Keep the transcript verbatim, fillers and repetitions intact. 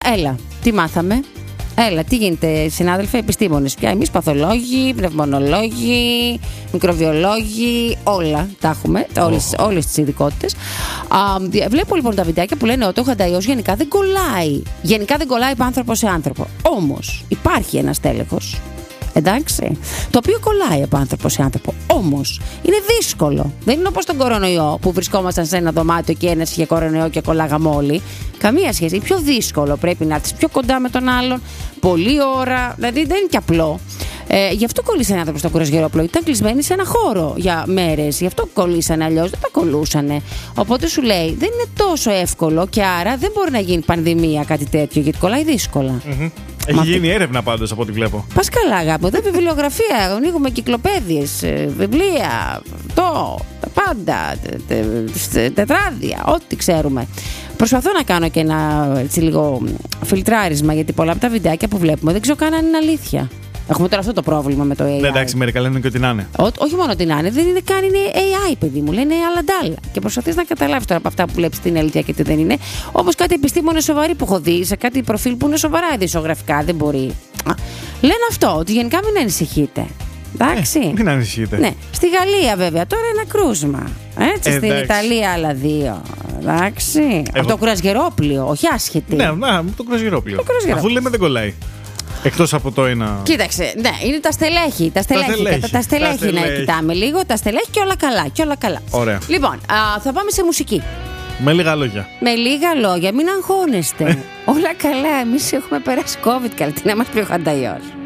έλα, τι μάθαμε. Έλα, τι γίνεται, συνάδελφοι, επιστήμονες πια. Εμείς παθολόγοι, πνευμονολόγοι, μικροβιολόγοι, όλα τα έχουμε, όλες, oh. όλες τις ειδικότητες. Α, βλέπω λοιπόν τα βιντεάκια που λένε ότι ο χανταϊός γενικά δεν κολλάει. Γενικά δεν κολλάει από άνθρωπο σε άνθρωπο. Όμως υπάρχει ένας τέλεχος, εντάξει, το οποίο κολλάει από άνθρωπο σε άνθρωπο. Όμως είναι δύσκολο. Δεν είναι όπως τον κορονοϊό που βρισκόμασταν σε ένα δωμάτιο και ένας είχε κορονοϊό και κολλάγαμε όλοι. Καμία σχέση. Είναι πιο δύσκολο. Πρέπει να έρθεις πιο κοντά με τον άλλον. Πολλή ώρα. Δηλαδή δεν είναι και απλό. Ε, γι' αυτό κολλήσανε άνθρωποι στο Κουρασγερόπλο. Ήταν κλεισμένοι σε ένα χώρο για μέρες. Γι' αυτό κολλήσανε. Αλλιώς δεν τα κολλούσανε. Οπότε σου λέει δεν είναι τόσο εύκολο και άρα δεν μπορεί να γίνει πανδημία κάτι τέτοιο γιατί κολλάει δύσκολα. Mm-hmm. Έχει Μα... γίνει έρευνα πάντως από ό,τι βλέπω. Πας καλά, αγάπη. Δεν βιβλιογραφία. Ανοίγουμε κυκλοπαίδειες, βιβλία, το, τα πάντα, τε, τε, τετράδια, ό,τι ξέρουμε. Προσπαθώ να κάνω και ένα έτσι, λίγο φιλτράρισμα γιατί πολλά από τα βιντεάκια που βλέπουμε δεν ξέρω καν αν είναι αλήθεια. Έχουμε τώρα αυτό το πρόβλημα με το έι άι. Ναι, εντάξει, μερικά λένε και ότι να είναι. Ό, όχι μόνο ότι να είναι, δεν είναι καν, είναι έι άι, παιδί μου. Λένε άλλα ντάλα. Και προσπαθείς να καταλάβεις τώρα από αυτά που βλέπεις τι είναι αλήθεια και τι δεν είναι. Όπως κάτι επιστήμονες σοβαροί που έχω δει σε κάτι προφίλ που είναι σοβαρά ειδησιογραφικά. Δεν μπορεί. Λένε αυτό, ότι γενικά μην ανησυχείτε. Εντάξει. Ε, μην ανησυχείτε. Ναι. Στη Γαλλία βέβαια τώρα ένα κρούσμα. Έτσι. Ε, στην εντάξει. Ιταλία άλλα δύο. Εντάξει. Εγώ... Από το Κουρασγερόπλιο, όχι άσχετη. Ναι, να, το Κουρασγερόπλιο. Αφού λέμε δεν κολλάει. Εκτός από το ένα. Κοίταξε, ναι, είναι τα στελέχη. Τα στελέχη, τα στελέχη, τα, τα στελέχη, τα στελέχη να κοιτάμε λίγο. Τα στελέχη και όλα καλά. Και όλα καλά. Ωραία. Λοιπόν, α, θα πάμε σε μουσική. Με λίγα λόγια. Με λίγα λόγια, μην αγχώνεστε. Όλα καλά. Εμείς έχουμε περάσει COVID, καλά. Τι να μας πει ο Χανταϊός.